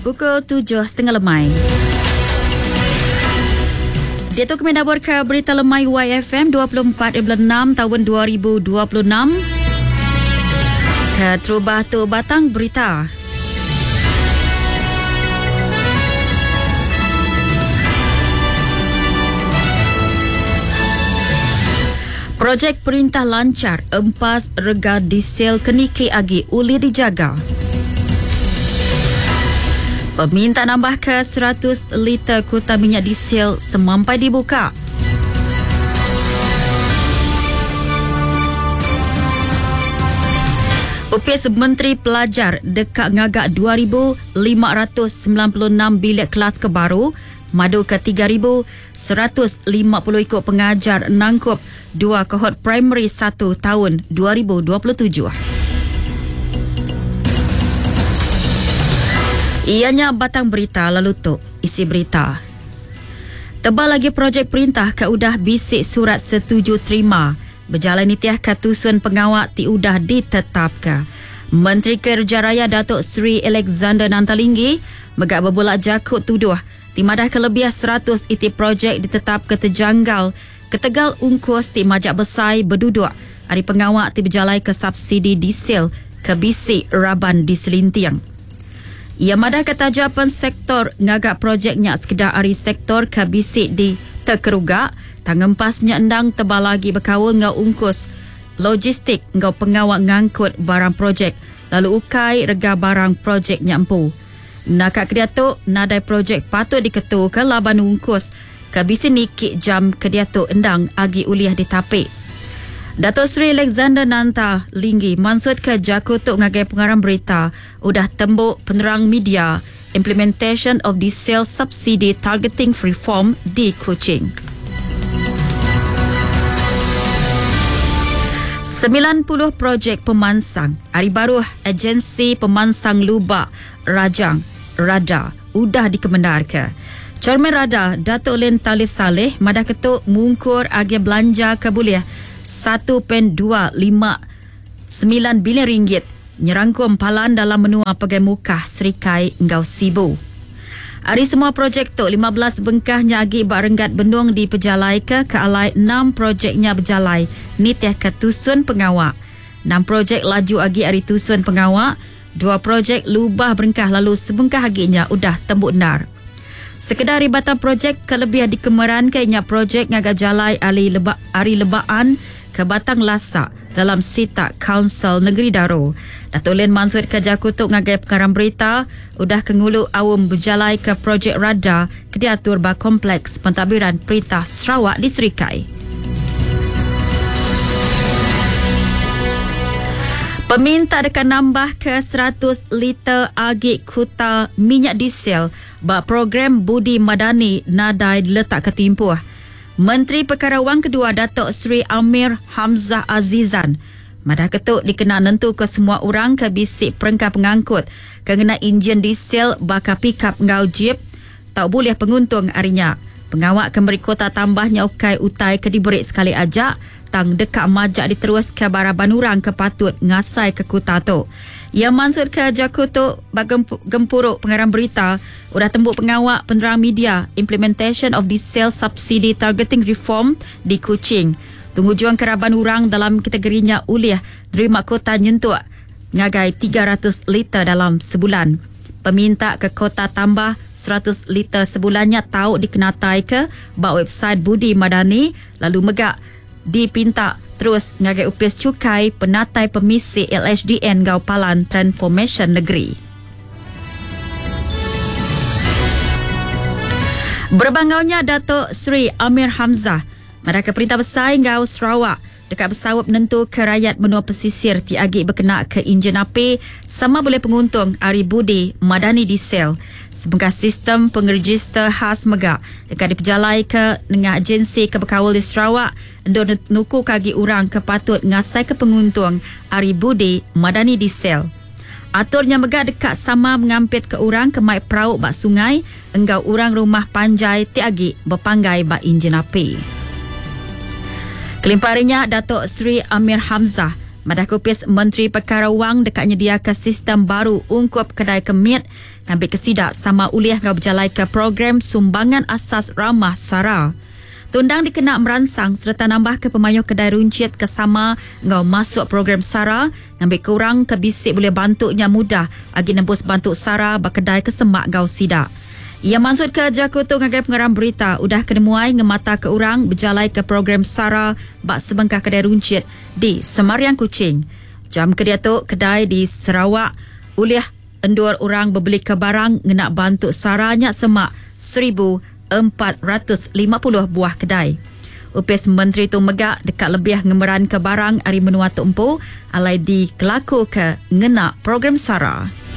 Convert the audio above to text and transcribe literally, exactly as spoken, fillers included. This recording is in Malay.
Pukul tujuh setengah lemai. Dia tu kami dapur ke berita lemai Y F M dua puluh empat enam tahun dua ribu dua puluh enam. Ke terubah tu batang berita. Projek perintah lancar empas rega diesel keniki agi uli dijaga. Peminta nambah ke seratus liter kuota minyak diesel semampai dibuka. U P S Menteri Pelajar dekat ngagak dua ribu lima ratus sembilan puluh enam bilik kelas kebaru, madu ke tiga ribu seratus lima puluh ikut pengajar nangkup dua kohort primary satu tahun dua ribu dua puluh tujuh. Ianya batang berita lalu tu isi berita. Tebal lagi projek perintah ke udah bisik surat setuju terima. Berjalan nitiah ke tusun pengawak ti udah ditetapkan. Menteri Kerja Raya Datuk Seri Alexander Nantalinggi megak berbulak jakut tuduh timadah kelebihan seratus iti projek ditetap ke terjanggal ketegal ungkus ti majak besai berduduk hari pengawak ti berjalai ke subsidi diesel ke bisik raban di Selintiang. Ia madah ketajapan sektor ngagak projeknya sekedar hari sektor ke bisik di terkerugak tangempasnya endang tebal lagi berkawal ngau ungkus logistik ngau pengawak ngangkut barang projek lalu ukai rega barang projeknya empu. Nakak kediatuk, nadai projek patut diketukan laban ungkus ke bisi nikik jam kediatuk endang agi uliah ditapik. Datuk Seri Alexander Nantalinggi maksud ke jakutuk ngagai pengarang berita udah tembuk penerang media implementation of diesel subsidy targeting reform di Kuching. sembilan puluh projek pemansang hari baru agensi pemansang lubak Rajang Rada udah dikemendarkan. Chairman Rada Datuk Len Talif Saleh madah ketuk mungkur agi belanja kebuliah satu perpuluhan dua lima sembilan bilion ringgit nyerangkum palan dalam menua pegai mukah Serikai Ngau Sibu. Hari semua projek tu lima belas bengkahnya agi barenggat bendung di pejalai ke ke alai enam projeknya berjalai nitiah ke tusun pengawak. enam projek laju agi hari tusun pengawak, dua projek lubah berengkah lalu sebengkah aginya udah tembuk nar. Sekedar ribatan projek kelebihan dikemeran kainya projek ngagak jalai hari leba, hari lebaan ke Batang Lasak dalam Sitak Kaunsil Negeri Daro. Datuk Len Mansud ke jakutuk ngagai pengarang berita udah kengulu awam berjalai ke projek Rada ke diatur ba kompleks pentadbiran perintah Sarawak di Serikai. Peminta dekat nambah ke seratus liter agik kuota minyak diesel ba program Budi Madani nadai diletak ke timpuh. Menteri Perkara Wang kedua Datuk Seri Amir Hamzah Azizan madah ketuk dikena nentu ke semua orang ke bisik perengkah pengangkut kena enjin diesel baka pikap ngau jeep tak boleh penguntung harinya. Pengawak kemberi kota tambahnya ukai utai ke diberi sekali ajak tang dekat majak diterus ke baraban orang ke patut ngasai ke kota tu. Ia maksud ke jakutuk bagempuruk pengarang berita udah tembuk pengawak penerang media implementation of diesel subsidy targeting reform di Kuching. Tunggu juang keraban orang dalam kategorinya uliah terima kota nyentuk ngagai tiga ratus liter dalam sebulan. Peminta ke kota tambah seratus liter sebulannya tahu dikenatai ke bak website Budi Madani lalu megak dipinta terus ngagai upis cukai penatai pemisi L H D N Gau Palan Transformation Negeri. Berbangaunya Datuk Seri Amir Hamzah mereka perintah besar Ngau Sarawak dekat bersawap menentu ke rakyat menua pesisir ti agi berkena ke enjin api sama boleh penguntung hari Budi Madani diesel. Sebengkah sistem pengeregister khas megak dekat diperjalai ke dengan agensi keberkawal di Sarawak untuk nuku kagi orang kepatut ngasai ke penguntung hari Budi Madani diesel. Aturnya megak dekat sama mengampit ke orang ke mai perauk bak sungai enggau orang rumah panjai ti agi berpanggai bak enjin api. Kelimparinya Datuk Seri Amir Hamzah Madah Kupis Menteri Perkara Wang dekat menyediakan sistem baru ungkup kedai kemit ngambil kesidak sama uliah ngau berjalai ke program sumbangan asas ramah sara. Tundang dikenak meransang serta nambah ke pemayuh kedai runcit ke sama ngau masuk program sara ngambil kurang ke bisik boleh bantuknya mudah agi nembus bantuk sara berkedai ke semak ngau sidak. Ia maksud ke Jakutu ngagai pengarang berita udah kena muai ngemata ke orang berjalai ke program sara bak sebengkah kedai runcit di Semariang Kuching. Jam kedia tu kedai di Sarawak uliah endur orang berbeli ke barang ngenak bantuk sara nyak semak seribu empat ratus lima puluh buah kedai. Upis Menteri tu megak dekat lebih ngemeran ke barang hari menua tu empu alai di kelaku ke ngenak program sara.